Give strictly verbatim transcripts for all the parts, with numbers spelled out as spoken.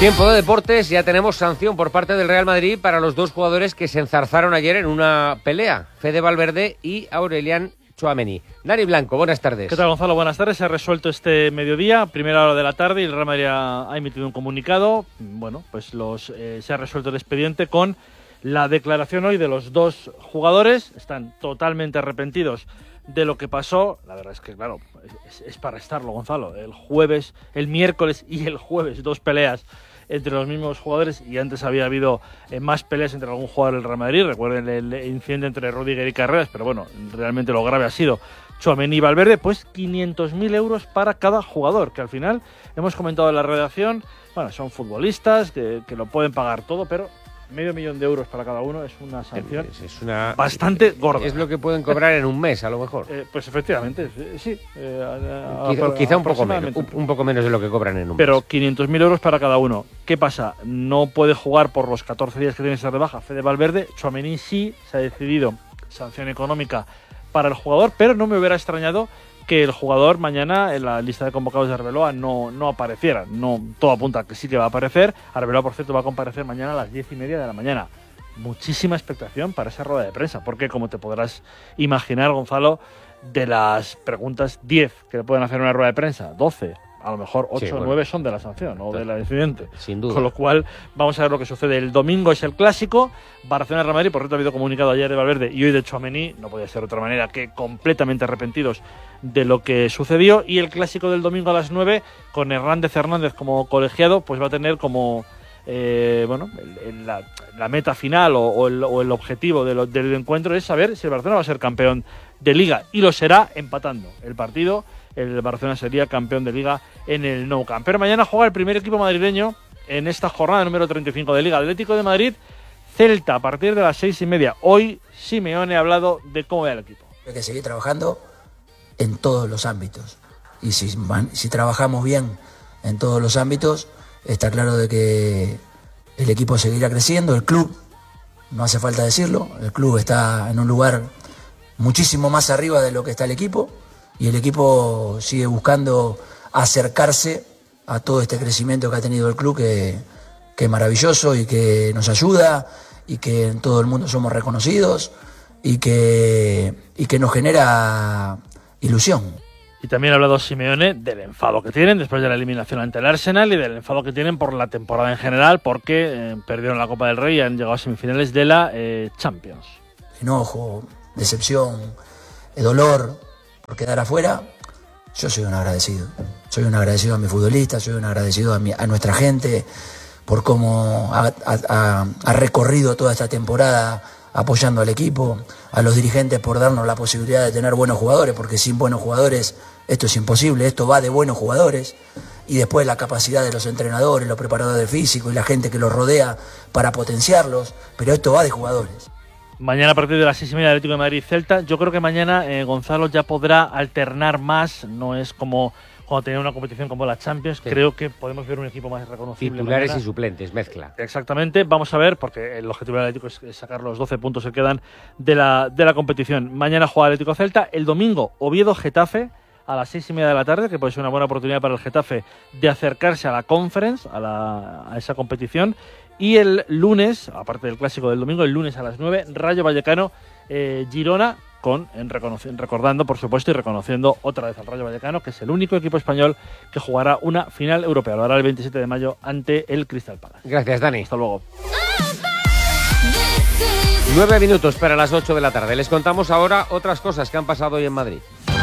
Tiempo de deportes, ya tenemos sanción por parte del Real Madrid para los dos jugadores que se enzarzaron ayer en una pelea, Fede Valverde y Aurelian Tchouaméni. Dani Blanco, buenas tardes. ¿Qué tal, Gonzalo? Buenas tardes. Se ha resuelto este mediodía, primera hora de la tarde, y el Real Madrid ha, ha emitido un comunicado. Bueno, pues los, eh, se ha resuelto el expediente con la declaración hoy de los dos jugadores. Están totalmente arrepentidos de lo que pasó. La verdad es que, claro, es, es para estarlo, Gonzalo. El jueves, el miércoles y el jueves, dos peleas entre los mismos jugadores, y antes había habido eh, más peleas entre algún jugador del Real Madrid. Recuerden el, el incidente entre Rudiger y Carreras, pero bueno, realmente lo grave ha sido Tchouaméni y Valverde. Pues quinientos mil euros para cada jugador, que al final hemos comentado en la redacción, bueno, son futbolistas que, que lo pueden pagar todo, pero medio millón de euros para cada uno es una sanción es, es una, bastante gorda. Es lo que pueden cobrar en un mes, a lo mejor. Eh, pues efectivamente, sí. Eh, a, a, quizá, a, quizá un poco menos, un, un poco menos de lo que cobran en un pero mes. Pero quinientos mil euros para cada uno. ¿Qué pasa? No puede jugar por los catorce días que tiene que ser de baja Fede Valverde. Tchouaméni sí se ha decidido sanción económica para el jugador, pero no me hubiera extrañado que el jugador mañana en la lista de convocados de Arbeloa no, no apareciera. No, todo apunta a que sí que va a aparecer. Arbeloa, por cierto, va a comparecer mañana a las diez y media de la mañana. Muchísima expectación para esa rueda de prensa, porque como te podrás imaginar, Gonzalo, de las preguntas diez que le pueden hacer en una rueda de prensa, doce, a lo mejor ocho o sí, bueno, nueve son de la sanción o del incidente. Sin duda. Con lo cual, vamos a ver lo que sucede. El domingo es el clásico, Barcelona-Real Madrid. Por cierto, ha habido comunicado ayer de Valverde y hoy de Tchouaméni, no podía ser de otra manera que completamente arrepentidos de lo que sucedió. Y el clásico del domingo a las nueve, con Hernández Hernández como colegiado, pues va a tener como Eh, bueno, el, el, la, la meta final o, o, el, o el objetivo de lo, del encuentro es saber si el Barcelona va a ser campeón de Liga, y lo será empatando el partido. El Barcelona sería campeón de Liga en el Nou Camp. Pero mañana juega el primer equipo madrileño en esta jornada número treinta y cinco de Liga. Atlético de Madrid, Celta, a partir de las seis y media. Hoy Simeone ha hablado de cómo va el equipo. Hay que seguir trabajando en todos los ámbitos, y si, si trabajamos bien en todos los ámbitos, está claro de que el equipo seguirá creciendo. El club, no hace falta decirlo, el club está en un lugar muchísimo más arriba de lo que está el equipo, y el equipo sigue buscando acercarse a todo este crecimiento que ha tenido el club, que, que es maravilloso y que nos ayuda, y que en todo el mundo somos reconocidos, y que, y que nos genera ilusión. Y también ha hablado Simeone del enfado que tienen después de la eliminación ante el Arsenal, y del enfado que tienen por la temporada en general, porque eh, perdieron la Copa del Rey y han llegado a semifinales de la eh, Champions. Enojo, decepción, dolor por quedar afuera. Yo soy un agradecido. Soy un agradecido a mis futbolistas, soy un agradecido a, mi, a nuestra gente por cómo ha, ha, ha recorrido toda esta temporada apoyando al equipo, a los dirigentes por darnos la posibilidad de tener buenos jugadores, porque sin buenos jugadores esto es imposible. Esto va de buenos jugadores, y después la capacidad de los entrenadores, los preparadores de físico y la gente que los rodea para potenciarlos, pero esto va de jugadores. Mañana a partir de las seis y media, Atlético de Madrid-Celta. Yo creo que mañana eh, Gonzalo ya podrá alternar más, no es como cuando tenía una competición como la Champions. Sí. Creo que podemos ver un equipo más reconocible. Titulares mañana. Y suplentes, mezcla. Exactamente, vamos a ver, porque el objetivo del Atlético es sacar los doce puntos que quedan de la, de la competición. Mañana juega Atlético-Celta, el domingo Oviedo-Getafe a las seis y media de la tarde, que puede ser una buena oportunidad para el Getafe de acercarse a la Conference, a, la, a esa competición. Y el lunes, aparte del clásico del domingo, el lunes a las nueve, Rayo Vallecano, eh, Girona, con en recordando, por supuesto, y reconociendo otra vez al Rayo Vallecano, que es el único equipo español que jugará una final europea. Lo hará el veintisiete de mayo ante el Crystal Palace. Gracias, Dani. Hasta luego. Nueve minutos para las ocho de la tarde. Les contamos ahora otras cosas que han pasado hoy en Madrid.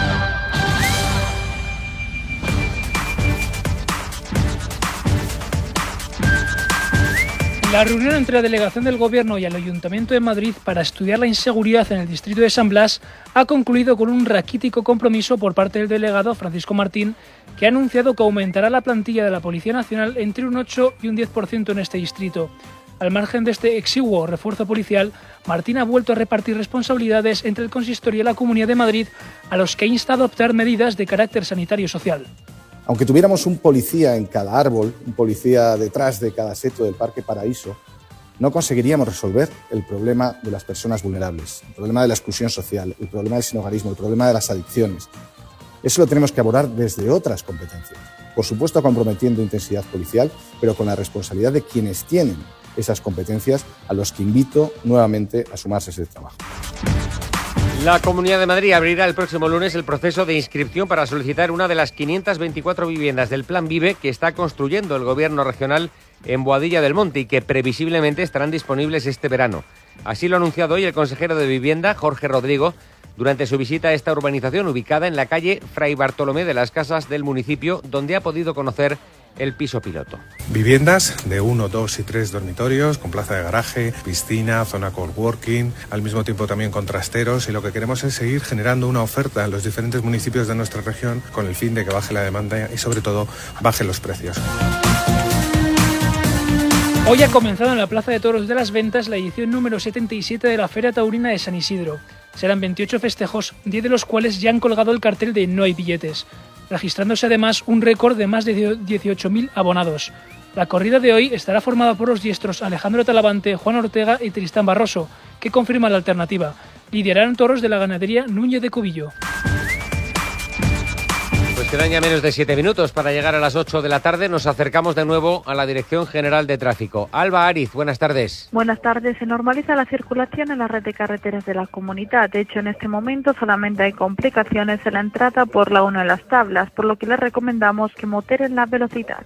La reunión entre la delegación del Gobierno y el Ayuntamiento de Madrid para estudiar la inseguridad en el distrito de San Blas ha concluido con un raquítico compromiso por parte del delegado Francisco Martín, que ha anunciado que aumentará la plantilla de la Policía Nacional entre un ocho y un diez por ciento en este distrito. Al margen de este exiguo refuerzo policial, Martín ha vuelto a repartir responsabilidades entre el Consistorio y la Comunidad de Madrid, a los que ha instado a adoptar medidas de carácter sanitario y social. Aunque tuviéramos un policía en cada árbol, un policía detrás de cada seto del Parque Paraíso, no conseguiríamos resolver el problema de las personas vulnerables, el problema de la exclusión social, el problema del sinhogarismo, el problema de las adicciones. Eso lo tenemos que abordar desde otras competencias. por supuesto comprometiendo intensidad policial, pero con la responsabilidad de quienes tienen esas competencias, a los que invito nuevamente a sumarse a ese trabajo. La Comunidad de Madrid abrirá el próximo lunes el proceso de inscripción para solicitar una de las quinientas veinticuatro viviendas del Plan Vive que está construyendo el Gobierno regional en Boadilla del Monte y que previsiblemente estarán disponibles este verano. Así lo ha anunciado hoy el consejero de Vivienda, Jorge Rodrigo, durante su visita a esta urbanización ubicada en la calle Fray Bartolomé de las Casas del municipio, donde ha podido conocer el piso piloto. Viviendas de uno, dos y tres dormitorios, con plaza de garaje, piscina, zona coworking, al mismo tiempo también con trasteros, y lo que queremos es seguir generando una oferta en los diferentes municipios de nuestra región con el fin de que baje la demanda y sobre todo bajen los precios. Hoy ha comenzado en la Plaza de Toros de las Ventas la edición número setenta y siete de la Feria Taurina de San Isidro. Serán veintiocho festejos, diez de los cuales ya han colgado el cartel de No hay billetes, registrándose además un récord de más de dieciocho mil abonados. La corrida de hoy estará formada por los diestros Alejandro Talavante, Juan Ortega y Tristán Barroso, que confirman la alternativa. Lidiarán toros de la ganadería Núñez de Cubillo. Pues quedan ya menos de siete minutos para llegar a las ocho de la tarde. Nos acercamos de nuevo a la Dirección General de Tráfico. Alba Ariz, buenas tardes. Buenas tardes. Se normaliza la circulación en la red de carreteras de la comunidad. De hecho, en este momento solamente hay complicaciones en la entrada por la uno en las Tablas, por lo que les recomendamos que moderen la velocidad.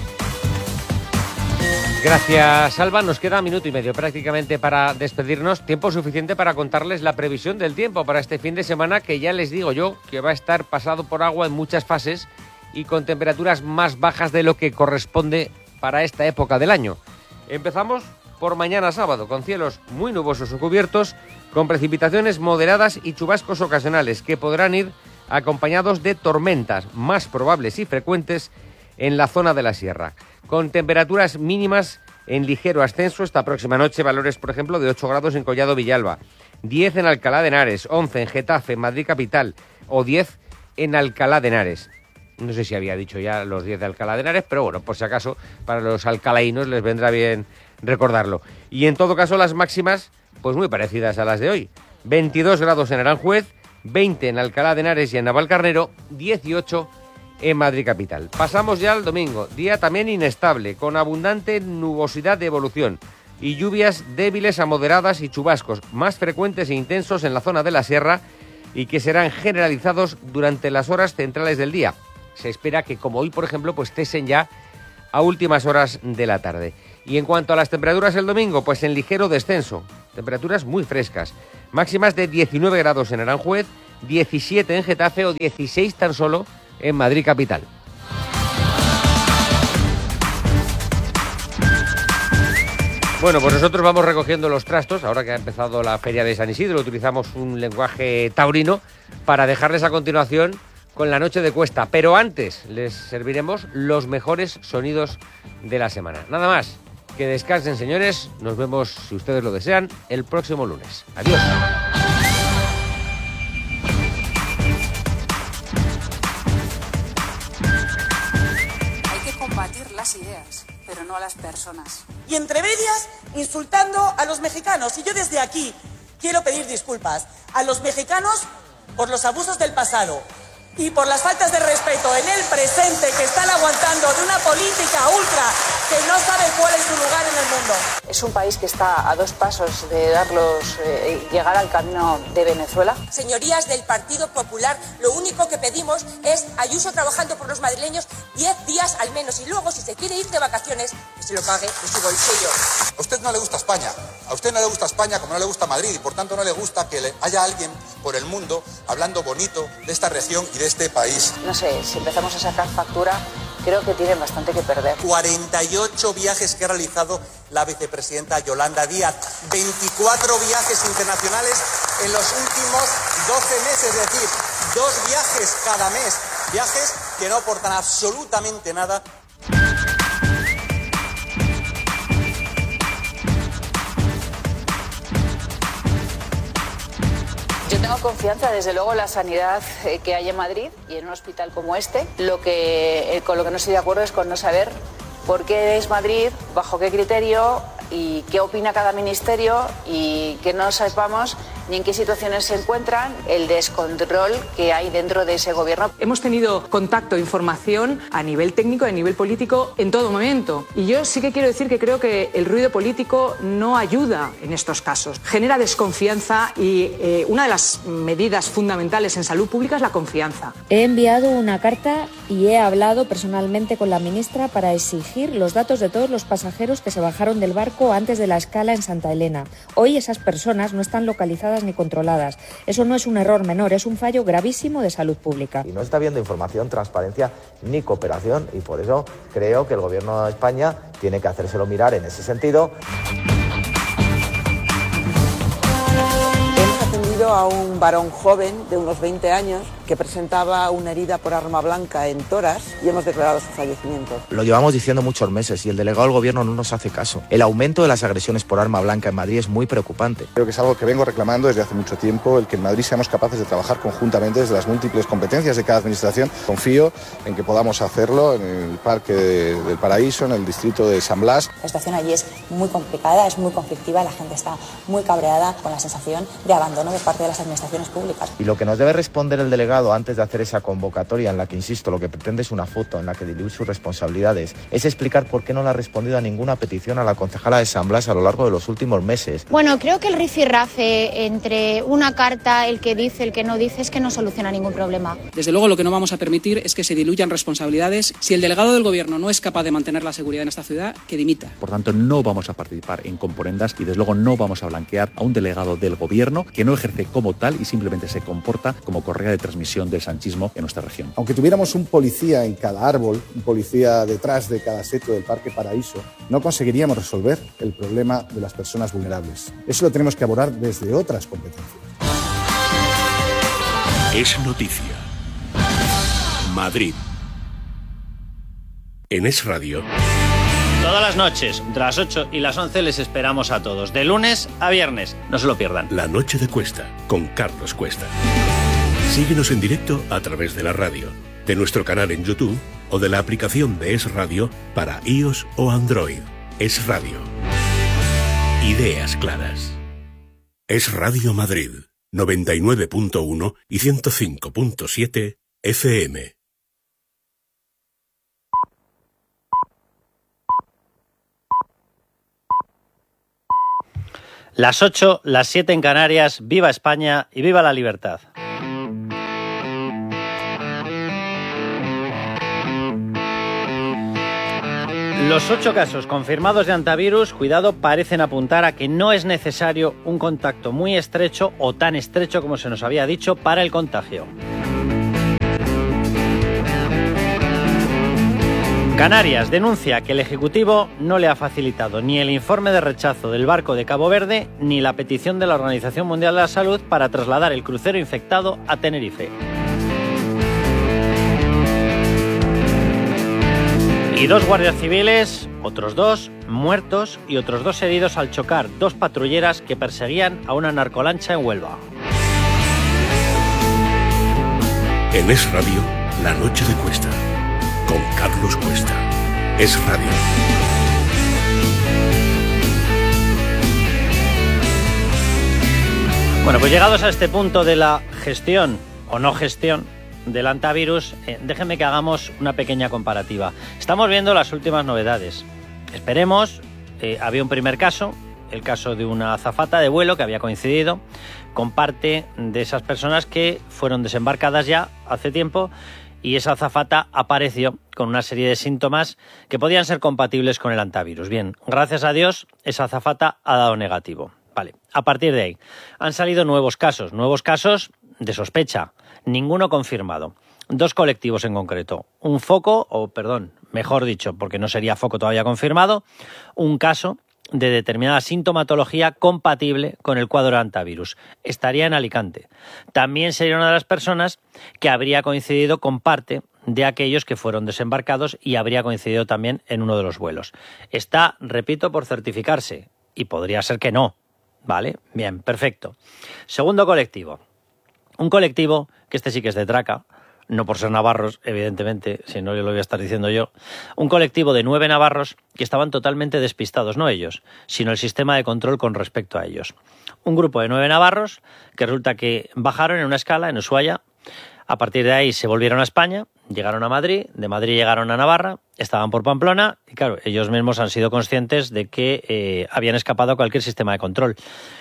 Gracias, Alba. Nos queda un minuto y medio prácticamente para despedirnos. Tiempo suficiente para contarles la previsión del tiempo para este fin de semana, que ya les digo yo que va a estar pasado por agua en muchas fases y con temperaturas más bajas de lo que corresponde para esta época del año. Empezamos por mañana sábado, con cielos muy nubosos o cubiertos, con precipitaciones moderadas y chubascos ocasionales que podrán ir acompañados de tormentas más probables y frecuentes en la zona de la sierra, con temperaturas mínimas en ligero ascenso esta próxima noche, valores por ejemplo de ocho grados en Collado Villalba, diez en Alcalá de Henares, once en Getafe, Madrid capital, o diez en Alcalá de Henares. No sé si había dicho ya los diez de Alcalá de Henares, pero bueno, por si acaso para los alcalaínos les vendrá bien recordarlo. Y en todo caso las máximas pues muy parecidas a las de hoy, veintidós grados en Aranjuez, veinte en Alcalá de Henares y en Navalcarnero, dieciocho en Madrid capital. Pasamos ya al domingo, día también inestable, con abundante nubosidad de evolución y lluvias débiles a moderadas y chubascos más frecuentes e intensos en la zona de la sierra y que serán generalizados durante las horas centrales del día. Se espera que, como hoy por ejemplo, pues cesen ya a últimas horas de la tarde. Y en cuanto a las temperaturas el domingo, pues en ligero descenso, temperaturas muy frescas, máximas de diecinueve grados en Aranjuez, diecisiete en Getafe o dieciséis tan solo en Madrid capital. Bueno, pues nosotros vamos recogiendo los trastos, ahora que ha empezado la Feria de San Isidro, utilizamos un lenguaje taurino para dejarles a continuación con la noche de cuesta, pero antes les serviremos los mejores sonidos de la semana. Nada más, que descansen señores, nos vemos, si ustedes lo desean, el próximo lunes. Adiós. Las ideas, pero no a las personas. Y entre medias, insultando a los mexicanos. Y yo desde aquí quiero pedir disculpas a los mexicanos por los abusos del pasado y por las faltas de respeto en el presente que están aguantando de una política ultra que no sabe cuál es su lugar en el mundo. Es un país que está a dos pasos de darlos, eh, llegar al camino de Venezuela. Señorías del Partido Popular, lo único que pedimos es Ayuso trabajando por los madrileños diez días al menos y luego si se quiere ir de vacaciones que se lo pague de su bolsillo. A usted no le gusta España, a usted no le gusta España como no le gusta Madrid y por tanto no le gusta que le haya alguien por el mundo hablando bonito de esta región y de este país. No sé, si empezamos a sacar factura, creo que tienen bastante que perder. cuarenta y ocho viajes que ha realizado la vicepresidenta Yolanda Díaz, veinticuatro viajes internacionales en los últimos doce meses, es decir, dos viajes cada mes, viajes que no aportan absolutamente nada. Yo tengo confianza, desde luego, en la sanidad que hay en Madrid y en un hospital como este. Lo que, con lo que no estoy de acuerdo es con no saber por qué es Madrid, bajo qué criterio y qué opina cada ministerio y que no sepamos ni en qué situaciones se encuentran, el descontrol que hay dentro de ese gobierno. Hemos tenido contacto, información a nivel técnico, a nivel político, en todo momento. Y yo sí que quiero decir que creo que el ruido político no ayuda en estos casos. Genera desconfianza y eh, una de las medidas fundamentales en salud pública es la confianza. He enviado una carta y he hablado personalmente con la ministra para exigir los datos de todos los pasajeros que se bajaron del barco antes de la escala en Santa Elena. Hoy esas personas no están localizadas ni controladas. Eso no es un error menor, es un fallo gravísimo de salud pública. Y no está habiendo información, transparencia ni cooperación, y por eso creo que el Gobierno de España tiene que hacérselo mirar en ese sentido. Hemos atendido a un varón joven de unos veinte años que presentaba una herida por arma blanca en tórax y hemos declarado su fallecimiento. Lo llevamos diciendo muchos meses y el delegado del Gobierno no nos hace caso. El aumento de las agresiones por arma blanca en Madrid es muy preocupante. Creo que es algo que vengo reclamando desde hace mucho tiempo, el que en Madrid seamos capaces de trabajar conjuntamente desde las múltiples competencias de cada administración. Confío en que podamos hacerlo en el Parque de, del Paraíso, en el distrito de San Blas. La situación allí es muy complicada, es muy conflictiva, la gente está muy cabreada con la sensación de abandono de parte de las administraciones públicas. Y lo que nos debe responder el delegado antes de hacer esa convocatoria en la que, insisto, lo que pretende es una foto en la que diluir sus responsabilidades, es explicar por qué no le ha respondido a ninguna petición a la concejala de San Blas a lo largo de los últimos meses. Bueno, creo que el rifirrafe entre una carta, el que dice, el que no dice, es que no soluciona ningún problema. Desde luego lo que no vamos a permitir es que se diluyan responsabilidades. Si el delegado del Gobierno no es capaz de mantener la seguridad en esta ciudad, que dimita. Por tanto, no vamos a participar en componendas y desde luego no vamos a blanquear a un delegado del Gobierno que no ejerce como tal y simplemente se comporta como correa de transmisión del sanchismo en nuestra región. Aunque tuviéramos un policía en cada árbol, un policía detrás de cada seto del Parque Paraíso, no conseguiríamos resolver el problema de las personas vulnerables. Eso lo tenemos que abordar desde otras competencias. Es noticia. Madrid. En Es Radio. Todas las noches, entre las ocho y las once, les esperamos a todos, de lunes a viernes. No se lo pierdan. La noche de Cuesta, con Carlos Cuesta. Síguenos en directo a través de la radio, de nuestro canal en YouTube o de la aplicación de Es Radio para iOS o Android. Es Radio. Ideas claras. Es Radio Madrid, noventa y nueve punto uno y ciento cinco punto siete F M. Las ocho, las siete en Canarias. Viva España y viva la libertad. Los ocho casos confirmados de antivirus, cuidado, parecen apuntar a que no es necesario un contacto muy estrecho o tan estrecho como se nos había dicho para el contagio. Canarias denuncia que el Ejecutivo no le ha facilitado ni el informe de rechazo del barco de Cabo Verde ni la petición de la Organización Mundial de la Salud para trasladar el crucero infectado a Tenerife. Y dos guardias civiles, otros dos muertos y otros dos heridos al chocar dos patrulleras que perseguían a una narcolancha en Huelva. En Es Radio, la noche de Cuesta, con Carlos Cuesta. Es Radio. Bueno, pues llegados a este punto de la gestión o no gestión del antivirus, eh, déjenme que hagamos una pequeña comparativa. Estamos viendo las últimas novedades. Esperemos, eh, había un primer caso, el caso de una azafata de vuelo que había coincidido con parte de esas personas que fueron desembarcadas ya hace tiempo y esa azafata apareció con una serie de síntomas que podían ser compatibles con el antivirus. Bien, gracias a Dios, esa azafata ha dado negativo. Vale, a partir de ahí han salido nuevos casos, nuevos casos de sospecha, ninguno confirmado. Dos colectivos en concreto, un foco, o perdón, mejor dicho, porque no sería foco todavía confirmado, un caso de determinada sintomatología compatible con el cuadro de antivirus. Estaría en Alicante. También sería una de las personas que habría coincidido con parte de aquellos que fueron desembarcados y habría coincidido también en uno de los vuelos. Está, repito, por certificarse y podría ser que no. ¿Vale? Bien, perfecto. Segundo colectivo. Un colectivo, que este sí que es de traca, no por ser navarros, evidentemente, si no yo lo voy a estar diciendo yo, un colectivo de nueve navarros que estaban totalmente despistados, no ellos, sino el sistema de control con respecto a ellos. Un grupo de nueve navarros que resulta que bajaron en una escala en Ushuaia, a partir de ahí se volvieron a España, llegaron a Madrid, de Madrid llegaron a Navarra, estaban por Pamplona y claro, ellos mismos han sido conscientes de que eh, habían escapado a cualquier sistema de control.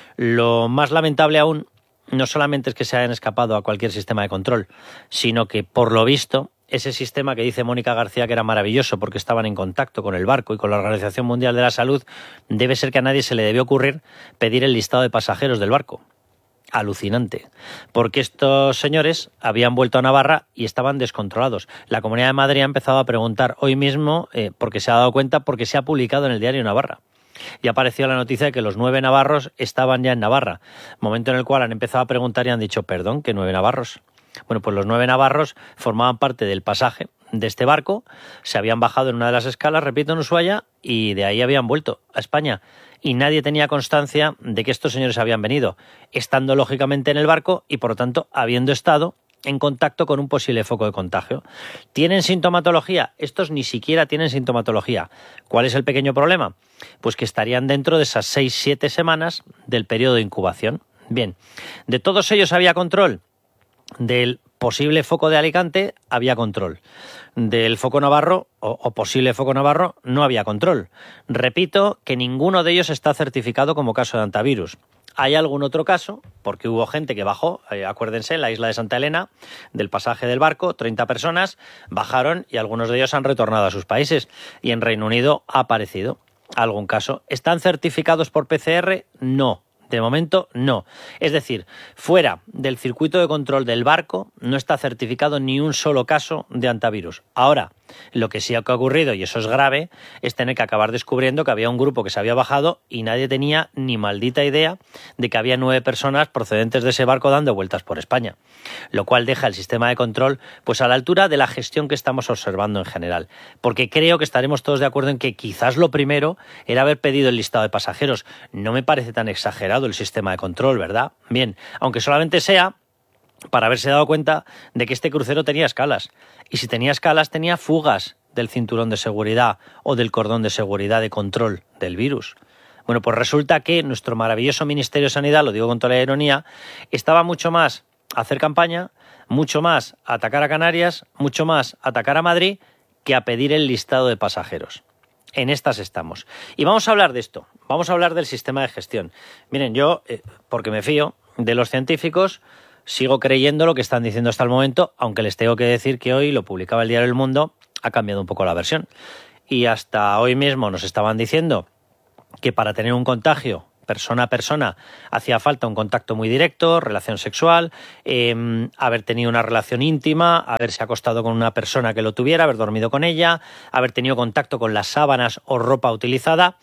Lo más lamentable aún no solamente es que se hayan escapado a cualquier sistema de control, sino que, por lo visto, ese sistema que dice Mónica García que era maravilloso porque estaban en contacto con el barco y con la Organización Mundial de la Salud, debe ser que a nadie se le debió ocurrir pedir el listado de pasajeros del barco. Alucinante, porque estos señores habían vuelto a Navarra y estaban descontrolados. La Comunidad de Madrid ha empezado a preguntar hoy mismo, eh, porque se ha dado cuenta, porque se ha publicado en el diario Navarra. Y ha aparecido la noticia de que los nueve navarros estaban ya en Navarra, momento en el cual han empezado a preguntar y han dicho, perdón, ¿qué nueve navarros? Bueno, pues los nueve navarros formaban parte del pasaje de este barco, se habían bajado en una de las escalas, repito, en Ushuaia, y de ahí habían vuelto a España. Y nadie tenía constancia de que estos señores habían venido, estando lógicamente en el barco y, por lo tanto, habiendo estado en contacto con un posible foco de contagio. ¿Tienen sintomatología? Estos ni siquiera tienen sintomatología. ¿Cuál es el pequeño problema? Pues que estarían dentro de esas seis siete semanas del periodo de incubación. Bien, ¿de todos ellos había control? Del posible foco de Alicante había control. Del foco navarro o, o posible foco navarro no había control. Repito que ninguno de ellos está certificado como caso de hantavirus. Hay algún otro caso, porque hubo gente que bajó, eh, acuérdense, en la isla de Santa Elena, del pasaje del barco, treinta personas, bajaron y algunos de ellos han retornado a sus países. Y en Reino Unido ha aparecido algún caso. ¿Están certificados por P C R? No. De momento, no. Es decir, fuera del circuito de control del barco no está certificado ni un solo caso de hantavirus. Ahora, lo que sí ha ocurrido, y eso es grave, es tener que acabar descubriendo que había un grupo que se había bajado y nadie tenía ni maldita idea de que había nueve personas procedentes de ese barco dando vueltas por España. Lo cual deja el sistema de control pues a la altura de la gestión que estamos observando en general. Porque creo que estaremos todos de acuerdo en que quizás lo primero era haber pedido el listado de pasajeros. No me parece tan exagerado el sistema de control, ¿verdad? Bien, aunque solamente sea para haberse dado cuenta de que este crucero tenía escalas. Y si tenía escalas, tenía fugas del cinturón de seguridad o del cordón de seguridad de control del virus. Bueno, pues resulta que nuestro maravilloso Ministerio de Sanidad, lo digo con toda la ironía, estaba mucho más a hacer campaña, mucho más a atacar a Canarias, mucho más a atacar a Madrid, que a pedir el listado de pasajeros. En estas estamos. Y vamos a hablar de esto, vamos a hablar del sistema de gestión. Miren, yo, eh, porque me fío de los científicos, sigo creyendo lo que están diciendo hasta el momento, aunque les tengo que decir que hoy, lo publicaba el diario El Mundo, ha cambiado un poco la versión. Y hasta hoy mismo nos estaban diciendo que para tener un contagio persona a persona hacía falta un contacto muy directo, relación sexual, eh, haber tenido una relación íntima, haberse acostado con una persona que lo tuviera, haber dormido con ella, haber tenido contacto con las sábanas o ropa utilizada.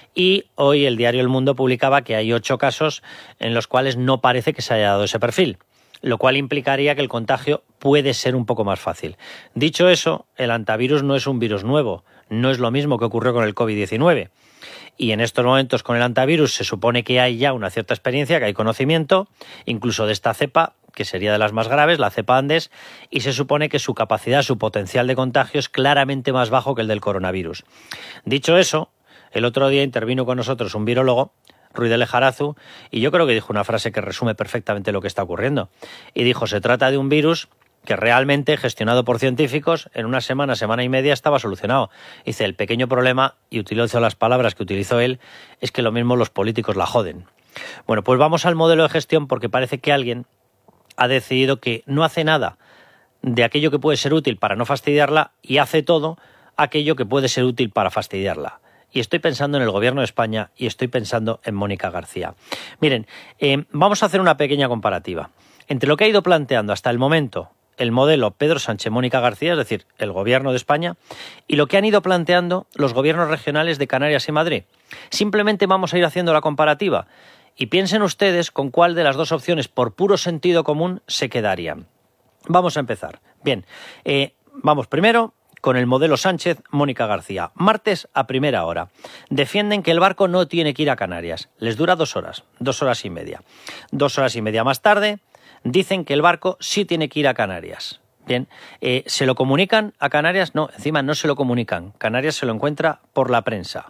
Y hoy el diario El Mundo publicaba que hay ocho casos en los cuales no parece que se haya dado ese perfil, lo cual implicaría que el contagio puede ser un poco más fácil. Dicho eso, el hantavirus no es un virus nuevo, no es lo mismo que ocurrió con el COVID diecinueve. Y en estos momentos con el hantavirus se supone que hay ya una cierta experiencia, que hay conocimiento, incluso de esta cepa, que sería de las más graves, la cepa Andes, y se supone que su capacidad, su potencial de contagio es claramente más bajo que el del coronavirus. Dicho eso, el otro día intervino con nosotros un virólogo, Ruiz de Lejarazu, y yo creo que dijo una frase que resume perfectamente lo que está ocurriendo. Y dijo, se trata de un virus que realmente, gestionado por científicos, en una semana, semana y media estaba solucionado. Dice, el pequeño problema, y utilizó las palabras que utilizó él, es que lo mismo los políticos la joden. Bueno, pues vamos al modelo de gestión, porque parece que alguien ha decidido que no hace nada de aquello que puede ser útil para no fastidiarla y hace todo aquello que puede ser útil para fastidiarla. Y estoy pensando en el Gobierno de España y estoy pensando en Mónica García. Miren, eh, vamos a hacer una pequeña comparativa entre lo que ha ido planteando hasta el momento el modelo Pedro Sánchez-Mónica García, es decir, el Gobierno de España, y lo que han ido planteando los gobiernos regionales de Canarias y Madrid. Simplemente vamos a ir haciendo la comparativa y piensen ustedes con cuál de las dos opciones, por puro sentido común, se quedarían. Vamos a empezar. Bien, eh, vamos primero con el modelo Sánchez-Mónica García. Martes a primera hora. Defienden que el barco no tiene que ir a Canarias. Les dura dos horas, dos horas y media. Dos horas y media más tarde, dicen que el barco sí tiene que ir a Canarias. Bien, eh, ¿se lo comunican a Canarias? No, encima no se lo comunican. Canarias se lo encuentra por la prensa,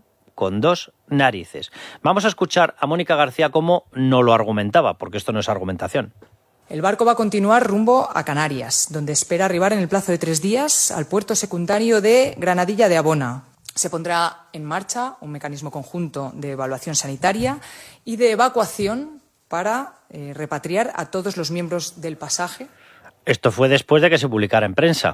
con dos narices. Vamos a escuchar a Mónica García cómo no lo argumentaba, porque esto no es argumentación. El barco va a continuar rumbo a Canarias, donde espera arribar en el plazo de tres días al puerto secundario de Granadilla de Abona. Se pondrá en marcha un mecanismo conjunto de evaluación sanitaria y de evacuación para eh, repatriar a todos los miembros del pasaje. Esto fue después de que se publicara en prensa.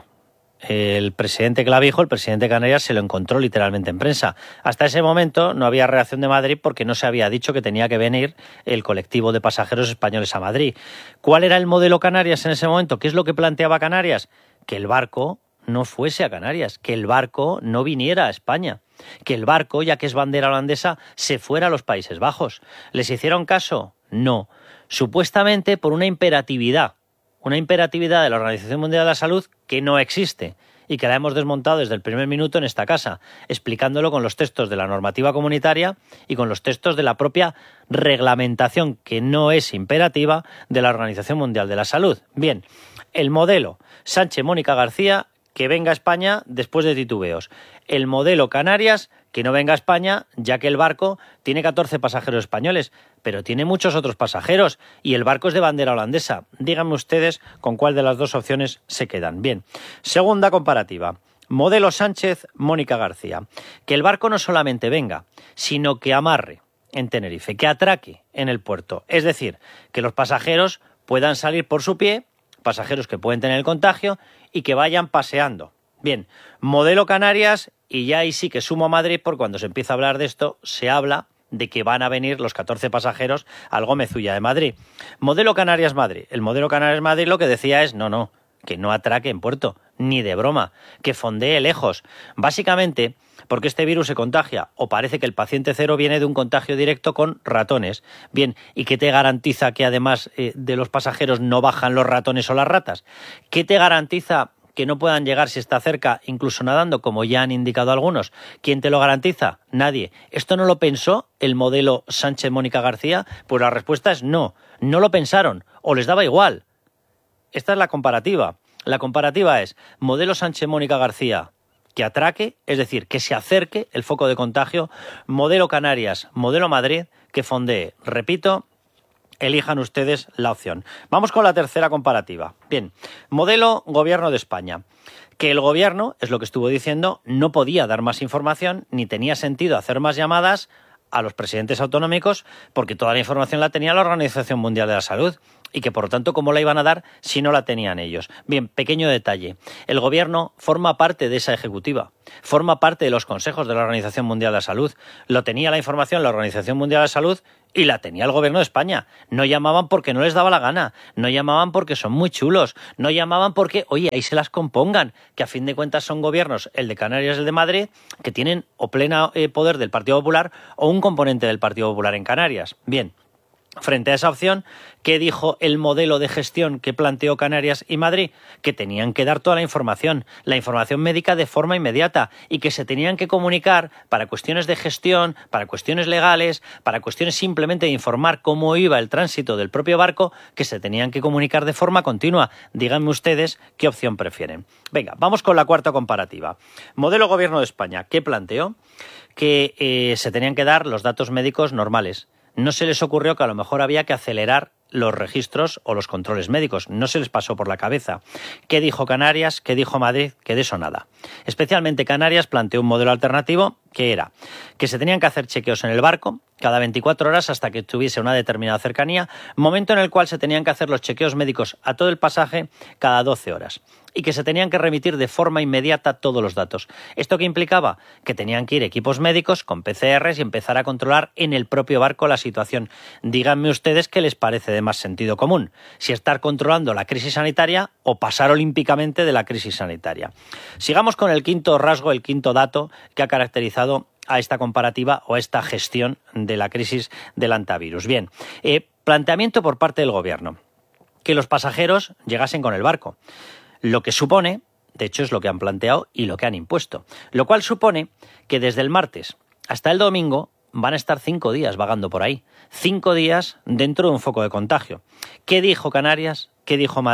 El presidente Clavijo, el presidente de Canarias, se lo encontró literalmente en prensa. Hasta ese momento no había reacción de Madrid porque no se había dicho que tenía que venir el colectivo de pasajeros españoles a Madrid. ¿Cuál era el modelo Canarias en ese momento? ¿Qué es lo que planteaba Canarias? Que el barco no fuese a Canarias, que el barco no viniera a España, que el barco, ya que es bandera holandesa, se fuera a los Países Bajos. ¿Les hicieron caso? No. Supuestamente por una imperatividad. Una imperatividad de la Organización Mundial de la Salud que no existe y que la hemos desmontado desde el primer minuto en esta casa, explicándolo con los textos de la normativa comunitaria y con los textos de la propia reglamentación, que no es imperativa, de la Organización Mundial de la Salud. Bien, el modelo Sánchez-Mónica García, que venga a España después de titubeos. El modelo Canarias, que no venga a España, ya que el barco tiene catorce pasajeros españoles, pero tiene muchos otros pasajeros y el barco es de bandera holandesa. Díganme ustedes con cuál de las dos opciones se quedan. Bien, segunda comparativa. Modelo Sánchez, Mónica García. Que el barco no solamente venga, sino que amarre en Tenerife, que atraque en el puerto. Es decir, que los pasajeros puedan salir por su pie, pasajeros que pueden tener el contagio y que vayan paseando. Bien, modelo Canarias, y ya ahí sí que sumo a Madrid, porque cuando se empieza a hablar de esto, se habla de que van a venir los catorce pasajeros al Gómez Ulla de Madrid. Modelo Canarias Madrid. El modelo Canarias Madrid lo que decía es, no, no, que no atraque en puerto, ni de broma, que fondee lejos. Básicamente, porque este virus se contagia, o parece que el paciente cero viene de un contagio directo con ratones. Bien, ¿y qué te garantiza que además eh, de los pasajeros no bajan los ratones o las ratas? ¿Qué te garantiza que no puedan llegar si está cerca, incluso nadando, como ya han indicado algunos? ¿Quién te lo garantiza? Nadie. ¿Esto no lo pensó el modelo Sánchez-Mónica García? Pues la respuesta es no. No lo pensaron, o les daba igual. Esta es la comparativa. La comparativa es modelo Sánchez-Mónica García, que atraque, es decir, que se acerque el foco de contagio. Modelo Canarias, modelo Madrid, que fondee. Repito, elijan ustedes la opción. Vamos con la tercera comparativa. Bien, modelo Gobierno de España. Que el Gobierno, es lo que estuvo diciendo, no podía dar más información ni tenía sentido hacer más llamadas a los presidentes autonómicos porque toda la información la tenía la Organización Mundial de la Salud y que, por lo tanto, ¿cómo la iban a dar si no la tenían ellos? Bien, pequeño detalle. El Gobierno forma parte de esa ejecutiva, forma parte de los consejos de la Organización Mundial de la Salud. Lo tenía la información la Organización Mundial de la Salud y la tenía el Gobierno de España. No llamaban porque no les daba la gana, no llamaban porque son muy chulos, no llamaban porque, oye, ahí se las compongan, que a fin de cuentas son gobiernos, el de Canarias y el de Madrid, que tienen o pleno eh, poder del Partido Popular o un componente del Partido Popular en Canarias. Bien. Frente a esa opción, ¿qué dijo el modelo de gestión que planteó Canarias y Madrid? Que tenían que dar toda la información, la información médica de forma inmediata y que se tenían que comunicar para cuestiones de gestión, para cuestiones legales, para cuestiones simplemente de informar cómo iba el tránsito del propio barco, que se tenían que comunicar de forma continua. Díganme ustedes qué opción prefieren. Venga, vamos con la cuarta comparativa. Modelo Gobierno de España, ¿qué planteó? Que eh, se tenían que dar los datos médicos normales. No se les ocurrió que a lo mejor había que acelerar los registros o los controles médicos. No se les pasó por la cabeza. ¿Qué dijo Canarias? ¿Qué dijo Madrid? Que de eso nada. Especialmente Canarias planteó un modelo alternativo que era que se tenían que hacer chequeos en el barco cada veinticuatro horas hasta que tuviese una determinada cercanía, momento en el cual se tenían que hacer los chequeos médicos a todo el pasaje cada doce horas y que se tenían que remitir de forma inmediata todos los datos. ¿Esto qué implicaba? Que tenían que ir equipos médicos con P C Rs y empezar a controlar en el propio barco la situación. Díganme ustedes qué les parece de más sentido común, si estar controlando la crisis sanitaria o pasar olímpicamente de la crisis sanitaria. Sigamos con el quinto rasgo, el quinto dato que ha caracterizado a esta comparativa o a esta gestión de la crisis del antivirus. Bien, eh, planteamiento por parte del Gobierno, que los pasajeros llegasen con el barco, lo que supone, de hecho es lo que han planteado y lo que han impuesto, lo cual supone que desde el martes hasta el domingo van a estar cinco días vagando por ahí, cinco días dentro de un foco de contagio. ¿Qué dijo Canarias? ¿Qué dijo Madrid?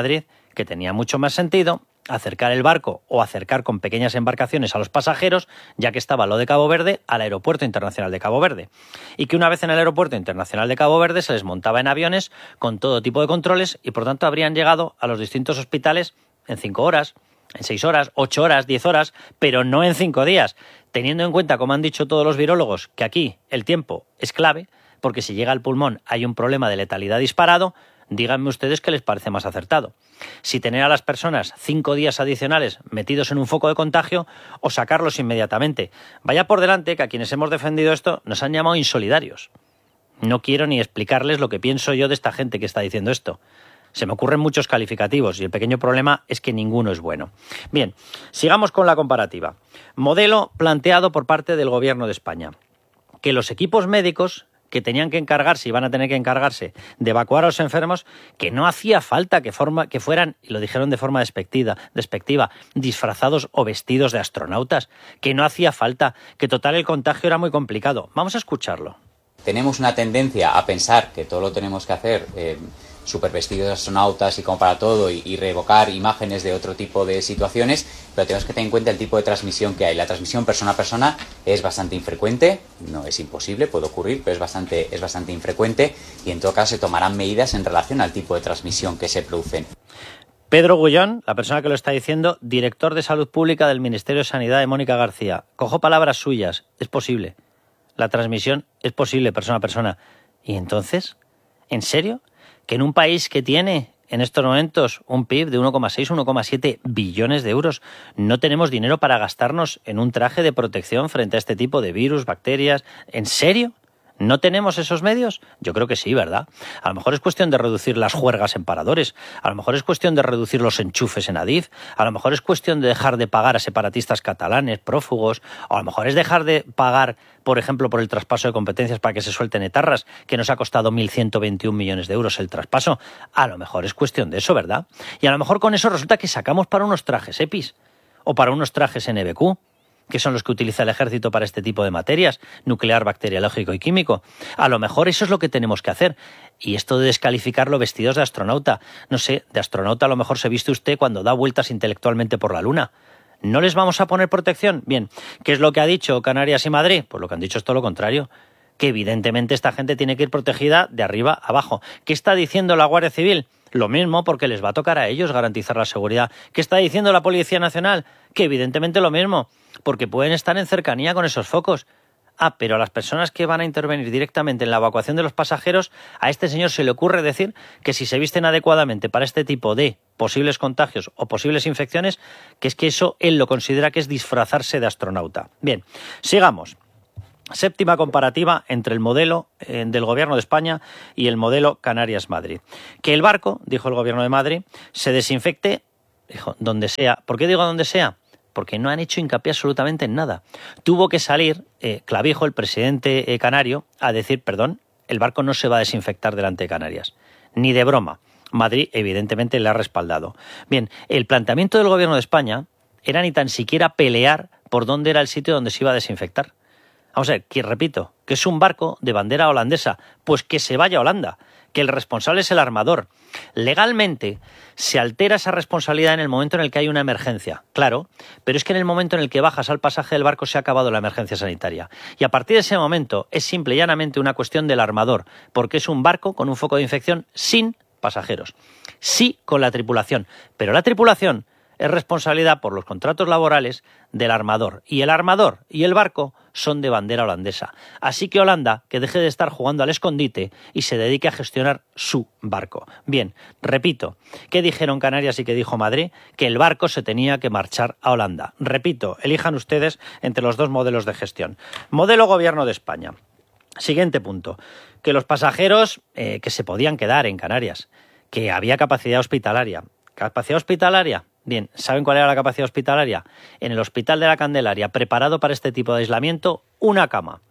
que tenía mucho más sentido acercar el barco o acercar con pequeñas embarcaciones a los pasajeros, ya que estaba lo de Cabo Verde, al Aeropuerto Internacional de Cabo Verde. Y que una vez en el Aeropuerto Internacional de Cabo Verde se les montaba en aviones con todo tipo de controles y por tanto habrían llegado a los distintos hospitales en cinco horas, en seis horas, ocho horas, diez horas, pero no en cinco días, teniendo en cuenta, como han dicho todos los virólogos, que aquí el tiempo es clave, porque si llega al pulmón hay un problema de letalidad disparado. Díganme ustedes qué les parece más acertado. Si tener a las personas cinco días adicionales metidos en un foco de contagio o sacarlos inmediatamente. Vaya por delante que a quienes hemos defendido esto nos han llamado insolidarios. No quiero ni explicarles lo que pienso yo de esta gente que está diciendo esto. Se me ocurren muchos calificativos y el pequeño problema es que ninguno es bueno. Bien, sigamos con la comparativa. Modelo planteado por parte del Gobierno de España. Que los equipos médicos que tenían que encargarse y van a tener que encargarse de evacuar a los enfermos, que no hacía falta que, forma, que fueran, y lo dijeron de forma despectiva, despectiva, disfrazados o vestidos de astronautas, que no hacía falta, que total el contagio era muy complicado. Vamos a escucharlo. Tenemos una tendencia a pensar que todo lo tenemos que hacer eh, súper vestidos de astronautas y como para todo y, y reevocar imágenes de otro tipo de situaciones, pero tenemos que tener en cuenta el tipo de transmisión que hay. La transmisión persona a persona es bastante infrecuente, no es imposible, puede ocurrir, pero es bastante, es bastante infrecuente y en todo caso se tomarán medidas en relación al tipo de transmisión que se producen. Pedro Gullón, la persona que lo está diciendo, director de Salud Pública del Ministerio de Sanidad de Mónica García. Cojo palabras suyas, es posible. La transmisión es posible persona a persona. ¿Y entonces? ¿En serio? ¿Que en un país que tiene en estos momentos un P I B de uno coma seis, uno coma siete billones de euros no tenemos dinero para gastarnos en un traje de protección frente a este tipo de virus, bacterias? ¿En serio? ¿No tenemos esos medios? Yo creo que sí, ¿verdad? A lo mejor es cuestión de reducir las juergas en paradores, a lo mejor es cuestión de reducir los enchufes en Adif, a lo mejor es cuestión de dejar de pagar a separatistas catalanes, prófugos, o a lo mejor es dejar de pagar, por ejemplo, por el traspaso de competencias para que se suelten etarras, que nos ha costado mil ciento veintiún millones de euros el traspaso. A lo mejor es cuestión de eso, ¿verdad? Y a lo mejor con eso resulta que sacamos para unos trajes EPIs o para unos trajes N B Q, que son los que utiliza el ejército para este tipo de materias, nuclear, bacteriológico y químico. A lo mejor eso es lo que tenemos que hacer. Y esto de descalificarlo vestidos de astronauta, no sé, de astronauta a lo mejor se viste usted cuando da vueltas intelectualmente por la luna. ¿No les vamos a poner protección? Bien, ¿qué es lo que ha dicho Canarias y Madrid? Pues lo que han dicho es todo lo contrario, que evidentemente esta gente tiene que ir protegida de arriba a abajo. ¿Qué está diciendo la Guardia Civil? Lo mismo, porque les va a tocar a ellos garantizar la seguridad. ¿Qué está diciendo la Policía Nacional? Que evidentemente lo mismo, porque pueden estar en cercanía con esos focos. Ah, pero a las personas que van a intervenir directamente en la evacuación de los pasajeros, a este señor se le ocurre decir que si se visten adecuadamente para este tipo de posibles contagios o posibles infecciones, que es que eso él lo considera que es disfrazarse de astronauta. Bien, sigamos. Séptima comparativa entre el modelo eh, del Gobierno de España y el modelo Canarias-Madrid. Que el barco, dijo el Gobierno de Madrid, se desinfecte, dijo, donde sea. ¿Por qué digo donde sea? Porque no han hecho hincapié absolutamente en nada. Tuvo que salir eh, Clavijo, el presidente eh, canario, a decir, perdón, el barco no se va a desinfectar delante de Canarias. Ni de broma. Madrid, evidentemente, le ha respaldado. Bien, el planteamiento del Gobierno de España era ni tan siquiera pelear por dónde era el sitio donde se iba a desinfectar. Vamos a ver, que repito, que es un barco de bandera holandesa, pues que se vaya a Holanda, que el responsable es el armador. Legalmente se altera esa responsabilidad en el momento en el que hay una emergencia, claro, pero es que en el momento en el que bajas al pasaje del barco se ha acabado la emergencia sanitaria. Y a partir de ese momento es simple y llanamente una cuestión del armador, porque es un barco con un foco de infección sin pasajeros, sí con la tripulación, pero la tripulación es responsabilidad por los contratos laborales del armador. Y el armador y el barco son de bandera holandesa. Así que Holanda, que deje de estar jugando al escondite y se dedique a gestionar su barco. Bien, repito, ¿qué dijeron Canarias y qué dijo Madrid? Que el barco se tenía que marchar a Holanda. Repito, elijan ustedes entre los dos modelos de gestión. Modelo Gobierno de España. Siguiente punto. Que los pasajeros eh, que se podían quedar en Canarias, que había capacidad hospitalaria. ¿Capacidad hospitalaria? Bien, ¿saben cuál era la capacidad hospitalaria? En el Hospital de la Candelaria, preparado para este tipo de aislamiento, una cama.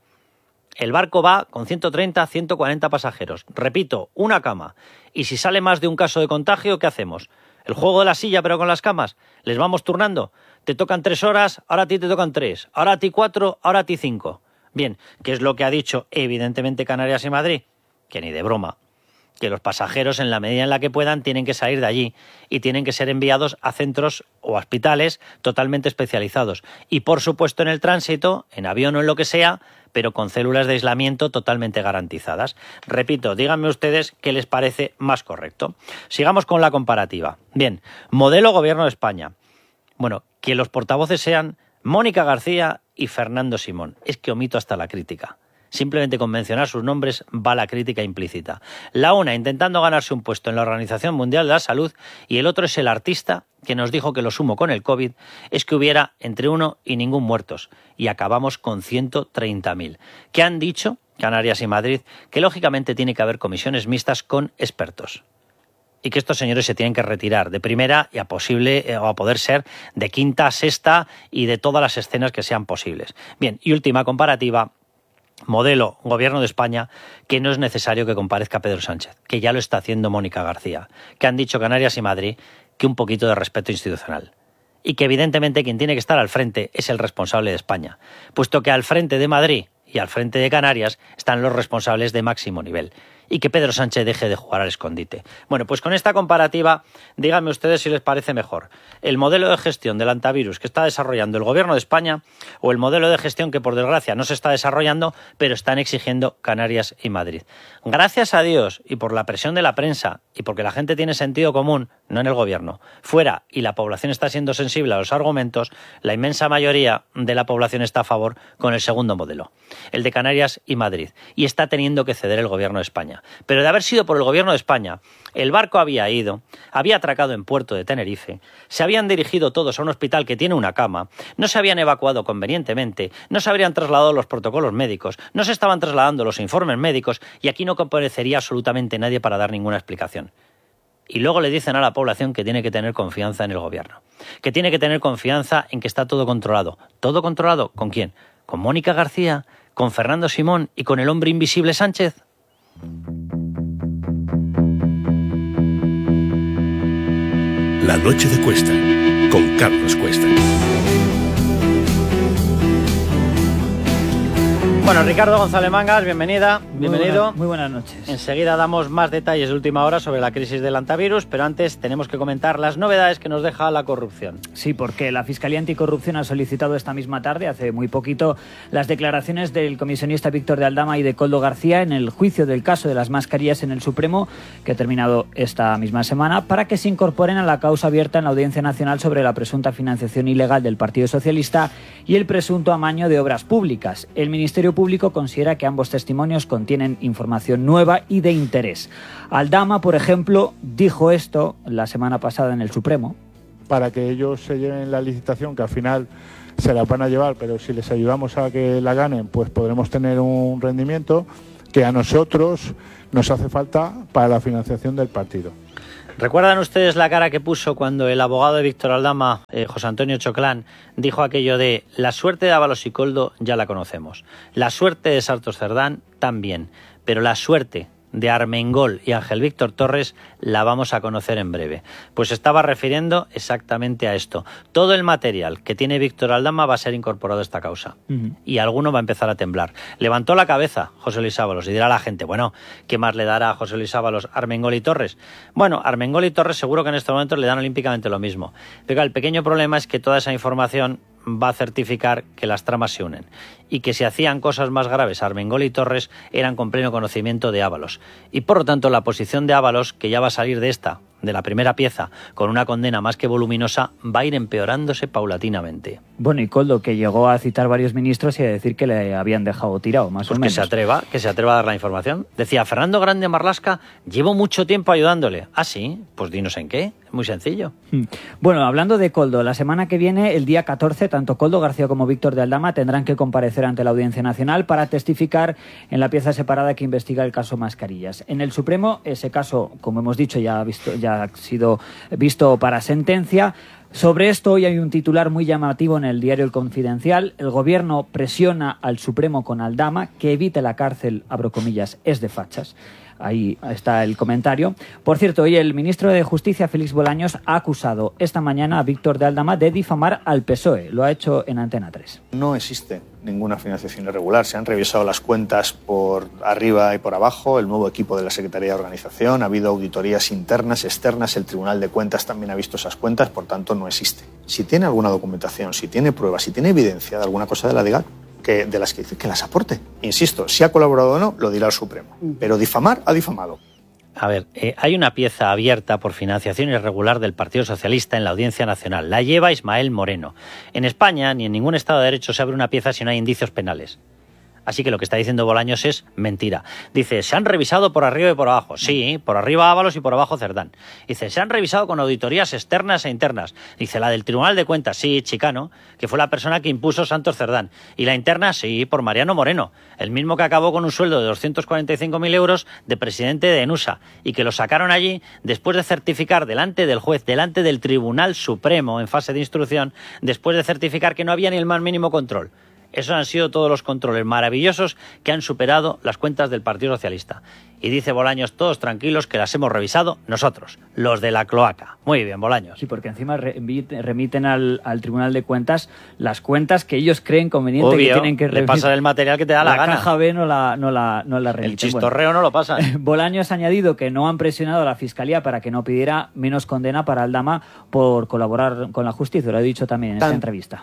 El barco va con ciento treinta, ciento cuarenta pasajeros. Repito, una cama. Y si sale más de un caso de contagio, ¿qué hacemos? ¿El juego de la silla pero con las camas? ¿Les vamos turnando? Te tocan tres horas, ahora a ti te tocan tres. Ahora a ti cuatro, ahora a ti cinco. Bien, ¿qué es lo que ha dicho evidentemente Canarias y Madrid? Que ni de broma. que los pasajeros, en la medida en la que puedan, tienen que salir de allí y tienen que ser enviados a centros o hospitales totalmente especializados. Y, por supuesto, en el tránsito, en avión o en lo que sea, pero con células de aislamiento totalmente garantizadas. Repito, díganme ustedes qué les parece más correcto. Sigamos con la comparativa. Bien, modelo Gobierno de España. Bueno, que los portavoces sean Mónica García y Fernando Simón. Es que omito hasta la crítica. Simplemente con mencionar sus nombres va la crítica implícita. La una intentando ganarse un puesto en la Organización Mundial de la Salud y el otro es el artista que nos dijo que lo sumo con el COVID es que hubiera entre uno y ningún muertos y acabamos con ciento treinta mil. ¿Qué han dicho Canarias y Madrid? Que lógicamente tiene que haber comisiones mixtas con expertos y que estos señores se tienen que retirar de primera y a posible eh, o a poder ser de quinta a sexta y de todas las escenas que sean posibles. Bien, y última comparativa. Modelo Gobierno de España, que no es necesario que comparezca Pedro Sánchez, que ya lo está haciendo Mónica García, que han dicho Canarias y Madrid que un poquito de respeto institucional. Y que evidentemente quien tiene que estar al frente es el responsable de España, puesto que al frente de Madrid y al frente de Canarias están los responsables de máximo nivel. Y que Pedro Sánchez deje de jugar al escondite. Bueno, pues con esta comparativa, díganme ustedes si les parece mejor el modelo de gestión del antivirus que está desarrollando el Gobierno de España o el modelo de gestión que, por desgracia, no se está desarrollando, pero están exigiendo Canarias y Madrid. Gracias a Dios y por la presión de la prensa y porque la gente tiene sentido común, no en el Gobierno, fuera, y la población está siendo sensible a los argumentos, la inmensa mayoría de la población está a favor con el segundo modelo, el de Canarias y Madrid, y está teniendo que ceder el Gobierno de España. Pero de haber sido por el Gobierno de España, el barco había ido, había atracado en Puerto de Tenerife, se habían dirigido todos a un hospital que tiene una cama, no se habían evacuado convenientemente, no se habrían trasladado los protocolos médicos, no se estaban trasladando los informes médicos y aquí no comparecería absolutamente nadie para dar ninguna explicación. Y luego le dicen a la población que tiene que tener confianza en el Gobierno, que tiene que tener confianza en que está todo controlado. ¿Todo controlado? ¿Con quién? ¿Con Mónica García? ¿Con Fernando Simón? ¿Y con el hombre invisible Sánchez? La noche de Cuesta, con Carlos Cuesta. Bueno, Ricardo González Mangas, bienvenida, bienvenido. Muy, buena, muy buenas noches. Enseguida damos más detalles de última hora sobre la crisis del antivirus, pero antes tenemos que comentar las novedades que nos deja la corrupción. Sí, porque la Fiscalía Anticorrupción ha solicitado esta misma tarde, hace muy poquito, las declaraciones del comisionista Víctor de Aldama y de Koldo García en el juicio del caso de las mascarillas en el Supremo, que ha terminado esta misma semana, para que se incorporen a la causa abierta en la Audiencia Nacional sobre la presunta financiación ilegal del Partido Socialista y el presunto amaño de obras públicas. El Ministerio Público considera que ambos testimonios contienen información nueva y de interés. Aldama, por ejemplo, dijo esto la semana pasada en el Supremo. Para que ellos se lleven la licitación, que al final se la van a llevar, pero si les ayudamos a que la ganen, pues podremos tener un rendimiento que a nosotros nos hace falta para la financiación del partido. ¿Recuerdan ustedes la cara que puso cuando el abogado de Víctor Aldama, eh, José Antonio Choclán, dijo aquello de la suerte de Ábalos y Koldo ya la conocemos, la suerte de Sartos Cerdán también, pero la suerte de Armengol y Ángel Víctor Torres la vamos a conocer en breve? Pues estaba refiriendo exactamente a esto. Todo el material que tiene Víctor Aldama va a ser incorporado a esta causa. Uh-huh. Y alguno va a empezar a temblar. Levantó la cabeza José Luis Ábalos y dirá a la gente, bueno, ¿qué más le dará a José Luis Ábalos Armengol y Torres? Bueno, Armengol y Torres seguro que en estos momentos le dan olímpicamente lo mismo. Pero el pequeño problema es que toda esa información va a certificar que las tramas se unen y que si hacían cosas más graves Armengol y Torres eran con pleno conocimiento de Ábalos. Y por lo tanto la posición de Ábalos, que ya va a salir de esta, de la primera pieza, con una condena más que voluminosa, va a ir empeorándose paulatinamente. Bueno, y Koldo, que llegó a citar varios ministros y a decir que le habían dejado tirado, más pues o menos. Que se atreva, que se atreva a dar la información. Decía, Fernando Grande Marlaska, llevo mucho tiempo ayudándole. ¿Ah, sí? Pues dinos en qué. Muy sencillo. Bueno, hablando de Koldo, la semana que viene, el día catorce, tanto Koldo García como Víctor de Aldama tendrán que comparecer ante la Audiencia Nacional para testificar en la pieza separada que investiga el caso Mascarillas. En el Supremo, ese caso, como hemos dicho, ya ha, visto, ya ha sido visto para sentencia. Sobre esto hoy hay un titular muy llamativo en el diario El Confidencial. El gobierno presiona al Supremo con Aldama que evite la cárcel, abro comillas, es de fachas. Ahí está el comentario. Por cierto, hoy el ministro de Justicia, Félix Bolaños, ha acusado esta mañana a Víctor de Aldama de difamar al P S O E. Lo ha hecho en Antena tres. No existe ninguna financiación irregular. Se han revisado las cuentas por arriba y por abajo, el nuevo equipo de la Secretaría de Organización, ha habido auditorías internas, externas, el Tribunal de Cuentas también ha visto esas cuentas, por tanto no existe. Si tiene alguna documentación, si tiene pruebas, si tiene evidencia de alguna cosa de la DIGAC, que de las que dice que las aporte. Insisto, si ha colaborado o no, lo dirá el Supremo. Pero difamar, ha difamado. A ver, eh, hay una pieza abierta por financiación irregular del Partido Socialista en la Audiencia Nacional. La lleva Ismael Moreno. En España, ni en ningún Estado de Derecho se abre una pieza si no hay indicios penales. Así que lo que está diciendo Bolaños es mentira. Dice, se han revisado por arriba y por abajo. Sí, por arriba Ábalos y por abajo Cerdán. Dice, se han revisado con auditorías externas e internas. Dice, la del Tribunal de Cuentas, sí, Chicano, que fue la persona que impuso Santos Cerdán. Y la interna, sí, por Mariano Moreno, el mismo que acabó con un sueldo de doscientos cuarenta y cinco mil euros de presidente de ENUSA y que lo sacaron allí después de certificar delante del juez, delante del Tribunal Supremo en fase de instrucción, después de certificar que no había ni el más mínimo control. Esos han sido todos los controles maravillosos que han superado las cuentas del Partido Socialista. Y dice Bolaños, todos tranquilos, que las hemos revisado nosotros, los de la cloaca. Muy bien, Bolaños. Sí, porque encima remiten al, al Tribunal de Cuentas las cuentas que ellos creen conveniente. Obvio, que tienen que remitir. Le pasan el material que te da la, la gana. La caja B no la, no la, no la remiten. El chistorreo bueno, no lo pasan. Bolaños ha añadido que no han presionado a la Fiscalía para que no pidiera menos condena para Aldama por colaborar con la justicia. Lo ha dicho también en Tan... esta entrevista.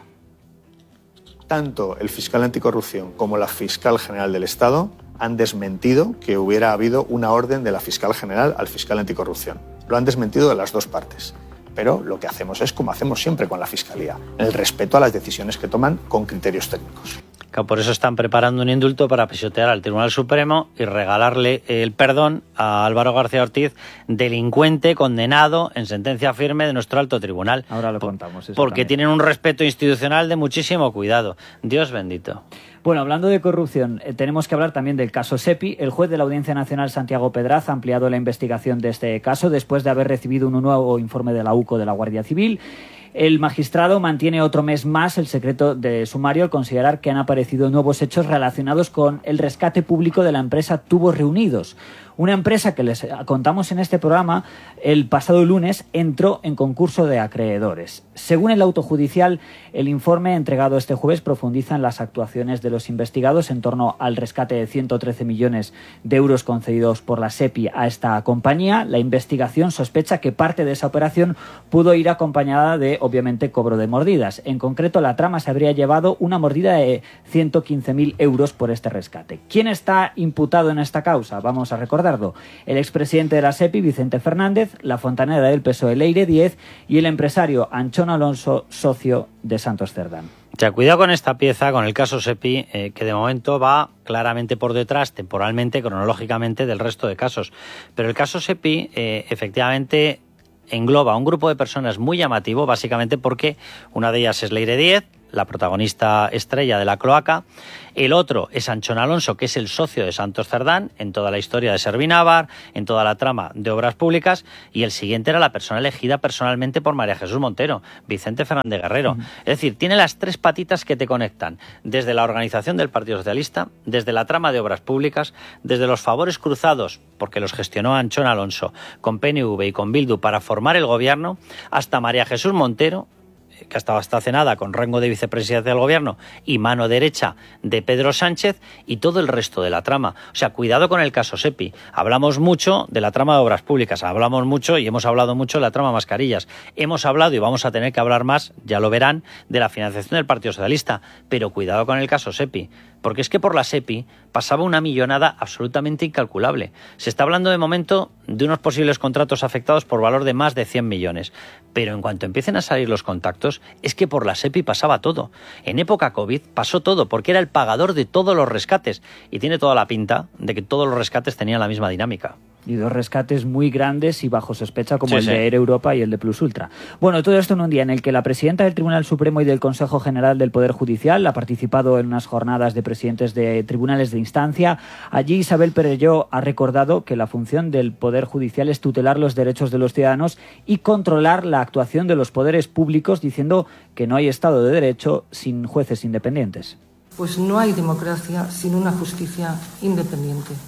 Tanto el fiscal anticorrupción como la fiscal general del Estado han desmentido que hubiera habido una orden de la fiscal general al fiscal anticorrupción. Lo han desmentido de las dos partes. Pero lo que hacemos es como hacemos siempre con la Fiscalía, el respeto a las decisiones que toman con criterios técnicos. Por eso están preparando un indulto para pisotear al Tribunal Supremo y regalarle el perdón a Álvaro García Ortiz, delincuente condenado en sentencia firme de nuestro alto tribunal. Ahora lo contamos. Eso porque también. Tienen un respeto institucional de muchísimo cuidado. Dios bendito. Bueno, hablando de corrupción, eh, tenemos que hablar también del caso SEPI. El juez de la Audiencia Nacional, Santiago Pedraz, ha ampliado la investigación de este caso después de haber recibido un nuevo informe de la U C O de la Guardia Civil. El magistrado mantiene otro mes más el secreto de sumario al considerar que han aparecido nuevos hechos relacionados con el rescate público de la empresa Tubos Reunidos. Una empresa que les contamos en este programa el pasado lunes entró en concurso de acreedores. Según el auto judicial, el informe entregado este jueves profundiza en las actuaciones de los investigados en torno al rescate de ciento trece millones de euros concedidos por la SEPI a esta compañía. La investigación sospecha que parte de esa operación pudo ir acompañada de, obviamente, cobro de mordidas. En concreto, la trama se habría llevado una mordida de ciento quince mil euros por este rescate. ¿Quién está imputado en esta causa? Vamos a recordar. El expresidente de la SEPI, Vicente Fernández, la fontanera del P S O E, Leire Díez, y el empresario Anchón Alonso, socio de Santos Cerdán. O sea, cuidado con esta pieza, con el caso SEPI, eh, que de momento va claramente por detrás, temporalmente, cronológicamente, del resto de casos. Pero el caso SEPI, eh, efectivamente, engloba a un grupo de personas muy llamativo, básicamente porque una de ellas es Leire Díez, la protagonista estrella de la cloaca. El otro es Anchón Alonso, que es el socio de Santos Cerdán en toda la historia de Servinávar, en toda la trama de obras públicas, y el siguiente era la persona elegida personalmente por María Jesús Montero, Vicente Fernández Guerrero. Uh-huh. Es decir, tiene las tres patitas que te conectan, desde la organización del Partido Socialista, desde la trama de obras públicas, desde los favores cruzados, porque los gestionó Anchón Alonso, con P N V y con Bildu para formar el gobierno, hasta María Jesús Montero, que estaba hasta hace nada con rango de vicepresidencia del gobierno y mano derecha de Pedro Sánchez, y todo el resto de la trama. O sea, cuidado con el caso SEPI. Hablamos mucho de la trama de obras públicas, hablamos mucho y hemos hablado mucho de la trama mascarillas. Hemos hablado y vamos a tener que hablar más, ya lo verán, de la financiación del Partido Socialista. Pero cuidado con el caso SEPI, porque es que por la SEPI pasaba una millonada absolutamente incalculable. Se está hablando de momento de unos posibles contratos afectados por valor de más de cien millones. Pero en cuanto empiecen a salir los contactos, es que por la SEPI pasaba todo. En época COVID pasó todo, porque era el pagador de todos los rescates. Y tiene toda la pinta de que todos los rescates tenían la misma dinámica. Y dos rescates muy grandes y bajo sospecha, como sí, el sí. de Air Europa y el de Plus Ultra. Bueno, todo esto en un día en el que la presidenta del Tribunal Supremo y del Consejo General del Poder Judicial ha participado en unas jornadas de presidentes de tribunales de instancia. Allí Isabel Perelló ha recordado que la función del Poder Judicial es tutelar los derechos de los ciudadanos y controlar la actuación de los poderes públicos, diciendo que no hay Estado de Derecho sin jueces independientes. Pues no hay democracia sin una justicia independiente.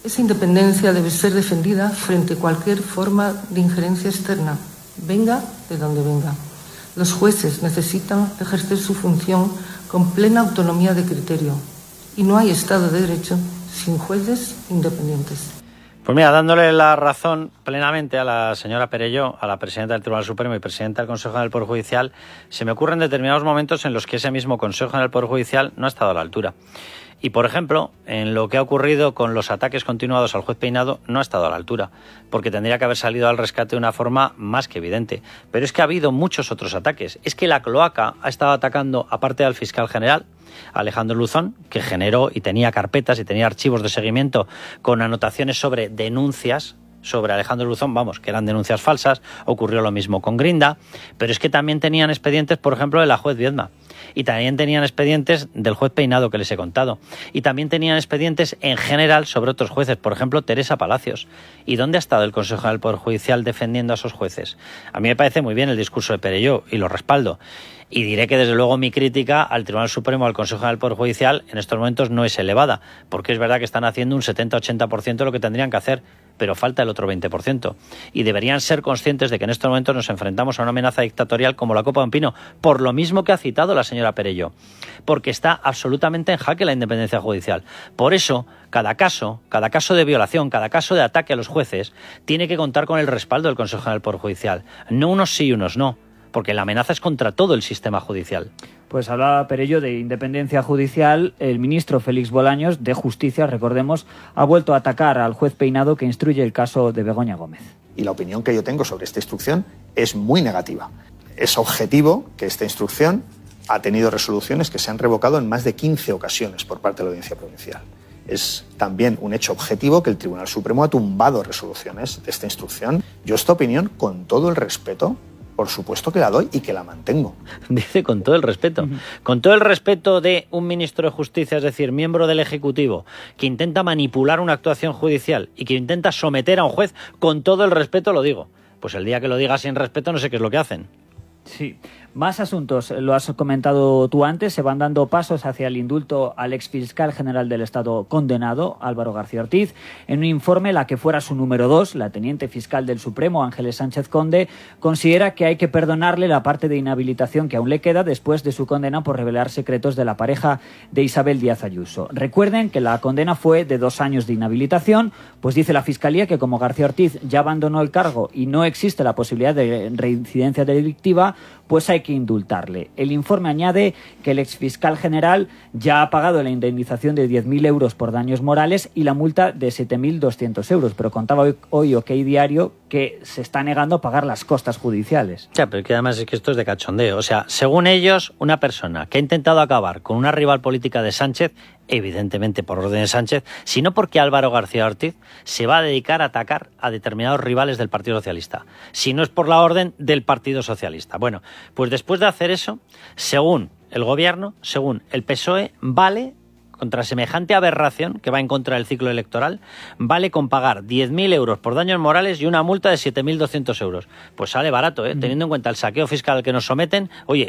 Esa independencia debe ser defendida frente a cualquier forma de injerencia externa, venga de donde venga. Los jueces necesitan ejercer su función con plena autonomía de criterio y no hay Estado de Derecho sin jueces independientes. Pues mira, dándole la razón plenamente a la señora Perelló, a la presidenta del Tribunal Supremo y presidenta del Consejo General del Poder Judicial, se me ocurren determinados momentos en los que ese mismo Consejo General del Poder Judicial no ha estado a la altura. Y, por ejemplo, en lo que ha ocurrido con los ataques continuados al juez Peinado, no ha estado a la altura, porque tendría que haber salido al rescate de una forma más que evidente. Pero es que ha habido muchos otros ataques. Es que la cloaca ha estado atacando, aparte al fiscal general, Alejandro Luzón, que generó y tenía carpetas y tenía archivos de seguimiento con anotaciones sobre denuncias sobre Alejandro Luzón, vamos, que eran denuncias falsas. Ocurrió lo mismo con Grinda, pero es que también tenían expedientes, por ejemplo, de la juez Viedma. Y también tenían expedientes del juez Peinado, que les he contado. Y también tenían expedientes en general sobre otros jueces, por ejemplo, Teresa Palacios. ¿Y dónde ha estado el Consejo General del Poder Judicial defendiendo a esos jueces? A mí me parece muy bien el discurso de Perelló y lo respaldo. Y diré que, desde luego, mi crítica al Tribunal Supremo, al Consejo General del Poder Judicial, en estos momentos no es elevada, porque es verdad que están haciendo un setenta a ochenta por ciento de lo que tendrían que hacer, pero falta el otro veinte por ciento. Y deberían ser conscientes de que en estos momentos nos enfrentamos a una amenaza dictatorial como la Copa de un Pino, por lo mismo que ha citado la señora Perelló, porque está absolutamente en jaque la independencia judicial. Por eso, cada caso, cada caso de violación, cada caso de ataque a los jueces, tiene que contar con el respaldo del Consejo General del Poder Judicial. No unos sí y unos no, porque la amenaza es contra todo el sistema judicial. Pues hablaba Perelló de independencia judicial. El ministro Félix Bolaños, de Justicia, recordemos, ha vuelto a atacar al juez Peinado que instruye el caso de Begoña Gómez. Y la opinión que yo tengo sobre esta instrucción es muy negativa. Es objetivo que esta instrucción ha tenido resoluciones que se han revocado en más de quince ocasiones por parte de la Audiencia Provincial. Es también un hecho objetivo que el Tribunal Supremo ha tumbado resoluciones de esta instrucción. Yo esta opinión, con todo el respeto, por supuesto que la doy y que la mantengo. Dice con todo el respeto. Uh-huh. Con todo el respeto de un ministro de Justicia, es decir, miembro del Ejecutivo, que intenta manipular una actuación judicial y que intenta someter a un juez, con todo el respeto lo digo. Pues el día que lo diga sin respeto no sé qué es lo que hacen. Sí. Más asuntos, lo has comentado tú antes, se van dando pasos hacia el indulto al exfiscal general del Estado condenado, Álvaro García Ortiz. En un informe, la que fuera su número dos, la teniente fiscal del Supremo, Ángeles Sánchez Conde, considera que hay que perdonarle la parte de inhabilitación que aún le queda después de su condena por revelar secretos de la pareja de Isabel Díaz Ayuso. Recuerden que la condena fue de dos años de inhabilitación, pues dice la Fiscalía que como García Ortiz ya abandonó el cargo y no existe la posibilidad de reincidencia delictiva, pues hay que indultarle. El informe añade que el exfiscal general ya ha pagado la indemnización de diez mil euros por daños morales y la multa de siete mil doscientos euros, pero contaba hoy, hoy OK Diario que se está negando a pagar las costas judiciales. Ya, pero que además es que esto es de cachondeo. O sea, según ellos, una persona que ha intentado acabar con una rival política de Sánchez, evidentemente por orden de Sánchez, sino porque Álvaro García Ortiz se va a dedicar a atacar a determinados rivales del Partido Socialista, si no es por la orden del Partido Socialista. Bueno, pues después de hacer eso, según el Gobierno, según el P S O E, vale, contra semejante aberración que va en contra del ciclo electoral, vale con pagar diez mil euros por daños morales y una multa de siete mil doscientos euros. Pues sale barato, ¿eh? Mm. Teniendo en cuenta el saqueo fiscal al que nos someten, oye,